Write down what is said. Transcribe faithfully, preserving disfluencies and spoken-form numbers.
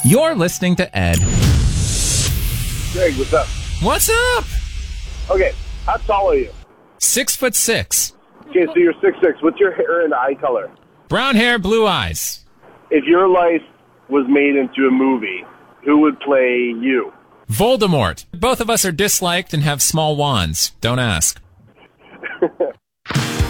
You're listening to Ed. Greg, what's up? What's up? Okay, how tall are you? Six foot six. Okay, so you're six six. What's your hair and eye color? Brown hair, blue eyes. If your life was made into a movie, who would play you? Voldemort. Both of us are disliked and have small wands. Don't ask.